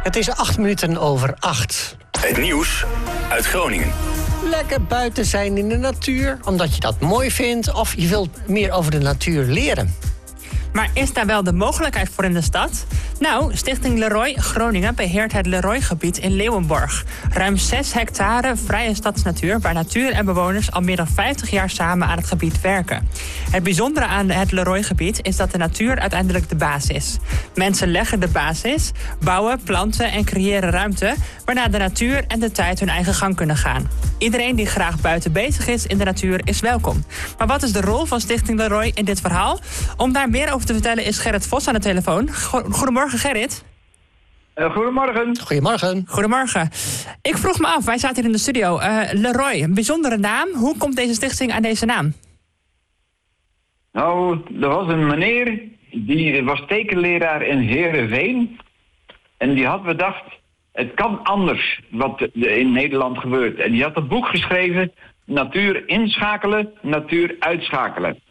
Het is 8:08. Het nieuws uit Groningen. Lekker buiten zijn in de natuur, omdat je dat mooi vindt, of je wilt meer over de natuur leren. Maar is daar wel de mogelijkheid voor in de stad? Nou, Stichting Leroy Groningen beheert het Leroy-gebied in Leeuwenborg. Ruim 6 hectare vrije stadsnatuur waar natuur en bewoners al meer dan 50 jaar samen aan het gebied werken. Het bijzondere aan het Leroy-gebied is dat de natuur uiteindelijk de basis is. Mensen leggen de basis, bouwen, planten en creëren ruimte waarna de natuur en de tijd hun eigen gang kunnen gaan. Iedereen die graag buiten bezig is in de natuur is welkom. Maar wat is de rol van Stichting Leroy in dit verhaal? Om daar meer over te vertellen is Gerrit Vos aan de telefoon. Goedemorgen, Gerrit. Goedemorgen. Goedemorgen. Goedemorgen. Ik vroeg me af, wij zaten hier in de studio. Leroy, een bijzondere naam. Hoe komt deze stichting aan deze naam? Nou, er was een meneer, die was tekenleraar in Heerenveen. En die had bedacht, het kan anders wat in Nederland gebeurt. En die had een boek geschreven, Natuur inschakelen, natuur uitschakelen.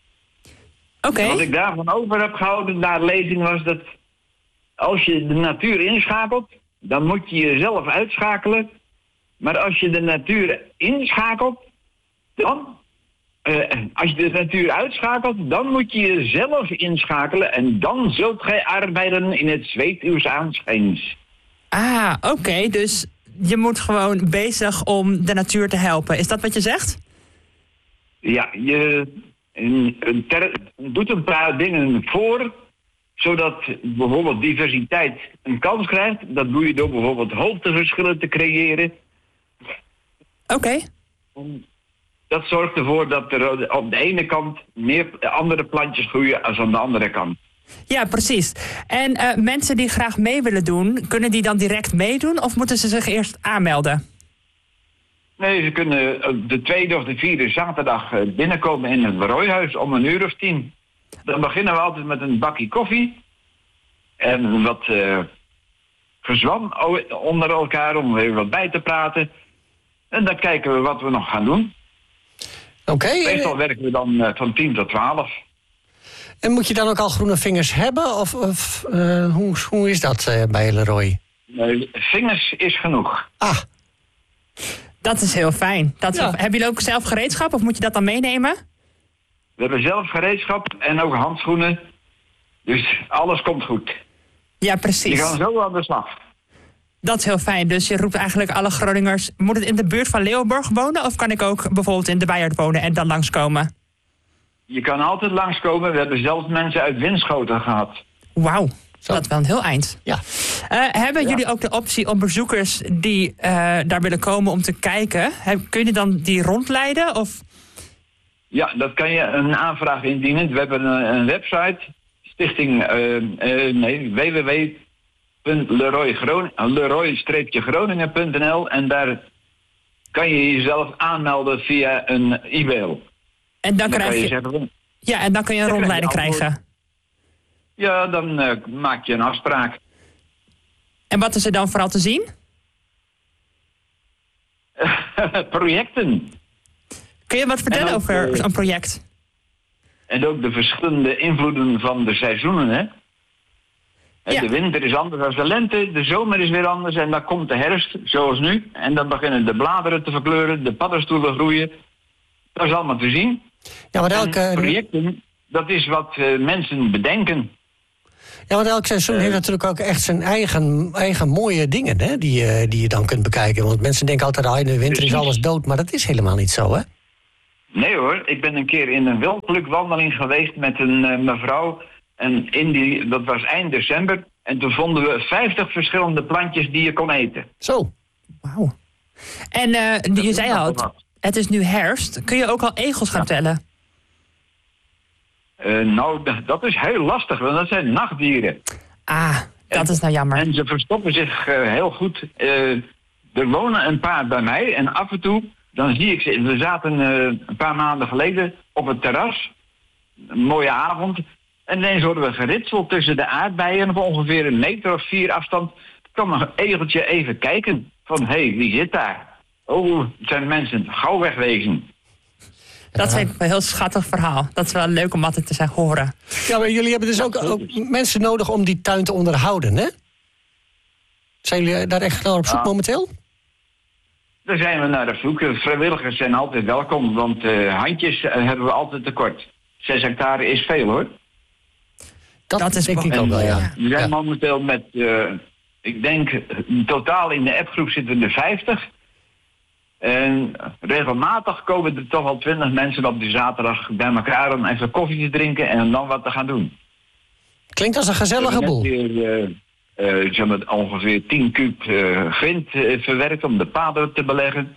Oké. Wat ik daarvan over heb gehouden na de lezing was dat als je de natuur inschakelt, dan moet je jezelf uitschakelen. Maar als je de natuur inschakelt, dan, als je de natuur uitschakelt, dan moet je jezelf inschakelen en dan zult gij arbeiden in het zweet uws aanschijns. Ah, oké. Dus je moet gewoon bezig om de natuur te helpen. Is dat wat je zegt? Ja, je doet een paar dingen voor, zodat bijvoorbeeld diversiteit een kans krijgt. Dat doe je door bijvoorbeeld hoogteverschillen te creëren. Oké. Dat zorgt ervoor dat er op de ene kant meer andere plantjes groeien als aan de andere kant. Ja, precies. En mensen die graag mee willen doen, kunnen die dan direct meedoen of moeten ze zich eerst aanmelden? Nee, ze kunnen de 2e of de 4e zaterdag binnenkomen in het Leroyhuis om 10:00. Dan beginnen we altijd met een bakje koffie en wat gezwam onder elkaar om even wat bij te praten. En dan kijken we wat we nog gaan doen. Oké. Meestal werken we dan van 10 tot 12. En moet je dan ook al groene vingers hebben? Of hoe is dat bij Leroy? Nee, vingers is genoeg. Ah. Dat is heel fijn. Ja. Hebben jullie ook zelf gereedschap of moet je dat dan meenemen? We hebben zelf gereedschap en ook handschoenen. Dus alles komt goed. Ja, Je precies. kan zo aan de slag. Dat is heel fijn. Dus je roept eigenlijk alle Groningers... Moet het in de buurt van Leeuwenborg wonen of kan ik ook bijvoorbeeld in de Wijert wonen en dan langskomen? Je kan altijd langskomen. We hebben zelfs mensen uit Winschoten gehad. Wauw, Zo. dat is wel een heel eind. Ja. Hebben jullie ook de optie om bezoekers die daar willen komen om te kijken... kun je dan die rondleiden? Of? Ja, dat kan je een aanvraag indienen. We hebben een website. Stichting www.leroy-groningen.nl en daar kan je jezelf aanmelden via een e-mail. En dan kan krijg je je... zeggen, Ja, en dan kun je een Dan rondleiding krijg je krijgen. ja, dan maak je een afspraak. En wat is er dan vooral te zien? Projecten. Kun je wat vertellen En ook, over zo'n project? En ook de verschillende invloeden van de seizoenen, hè? Ja. De winter is anders dan de lente, de zomer is weer anders en dan komt de herfst, zoals nu. En dan beginnen de bladeren te verkleuren, de paddenstoelen groeien. Dat is allemaal te zien. Ja, want En projecten, dat is wat mensen bedenken. Ja, want elk seizoen heeft natuurlijk ook echt zijn eigen mooie dingen, hè, die je dan kunt bekijken. Want mensen denken altijd, in de winter is alles dood, maar dat is helemaal niet zo, hè? Nee hoor, ik ben een keer in een wildplukwandeling geweest met een mevrouw. En dat was eind december. En toen vonden we 50 verschillende plantjes die je kon eten. Zo. Wauw. En je zei al, het is nu herfst. Kun je ook al egels gaan tellen? Nou, dat is heel lastig, want dat zijn nachtdieren. Ah, dat is nou jammer. En ze verstoppen zich heel goed. Er wonen een paar bij mij en af en toe, dan zie ik ze. We zaten een paar maanden geleden op het terras. Een mooie avond. En ineens hoorden we geritsel tussen de aardbeien. Op ongeveer 1 meter of 4 afstand kwam een egeltje even kijken. Van, hé, wie zit daar? Oh, het zijn mensen. Gauw wegwezen. Dat is een heel schattig verhaal. Dat is wel leuk om altijd te horen. Ja, maar jullie hebben dus ook mensen nodig om die tuin te onderhouden, hè? Zijn jullie daar echt naar op zoek momenteel? Daar zijn we naar op zoek. Vrijwilligers zijn altijd welkom, want handjes hebben we altijd tekort. 6 hectare is veel, hoor. Dat is denk ik ook wel, ja. We zijn momenteel met, ik denk, totaal in de appgroep zitten er 50. En regelmatig komen er toch al 20 mensen op die zaterdag bij elkaar om even koffie te drinken en dan wat te gaan doen. Klinkt als een gezellige boel. Ze hebben ongeveer 10 kuub grind verwerkt om de paden te beleggen.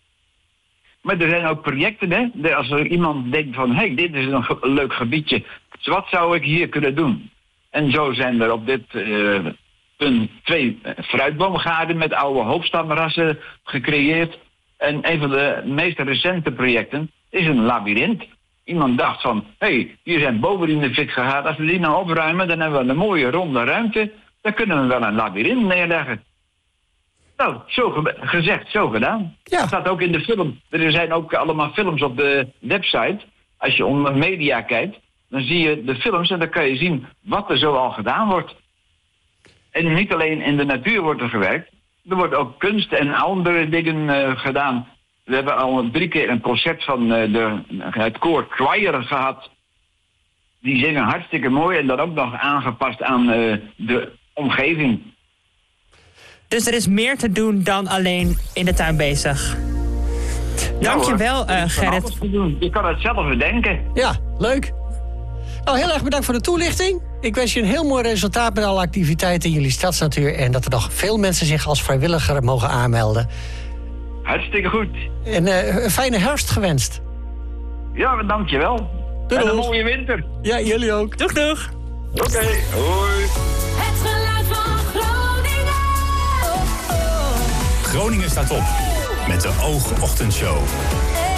Maar er zijn ook projecten, hè. Als er iemand denkt van, hey, dit is een leuk gebiedje. Dus wat zou ik hier kunnen doen? En zo zijn er op dit punt 2 fruitboomgaarden met oude hoofdstamrassen gecreëerd. En een van de meest recente projecten is een labyrint. Iemand dacht van, hey, hier zijn bomen in de fik gegaan. Als we die nou opruimen, dan hebben we een mooie ronde ruimte. Dan kunnen we wel een labyrint neerleggen. Nou, zo gezegd, zo gedaan. Ja. Dat staat ook in de film. Er zijn ook allemaal films op de website. Als je onder media kijkt, dan zie je de films en dan kan je zien wat er zo al gedaan wordt. En niet alleen in de natuur wordt er gewerkt. Er wordt ook kunst en andere dingen gedaan. We hebben al 3 keer een concert van het koor Choir gehad. Die zingen hartstikke mooi en dan ook nog aangepast aan de omgeving. Dus er is meer te doen dan alleen in de tuin bezig. Dankjewel, Gerrit. Je kan het zelf bedenken. Ja, leuk. Nou, heel erg bedankt voor de toelichting. Ik wens je een heel mooi resultaat met alle activiteiten in jullie stadsnatuur. En dat er nog veel mensen zich als vrijwilliger mogen aanmelden. Hartstikke goed. En een fijne herfst gewenst. Ja, dankjewel. Doei. En een mooie winter. Ja, jullie ook. Doeg, doeg. Oké, hoi. Het geluid van Groningen. Groningen staat op met de Oogochtendshow.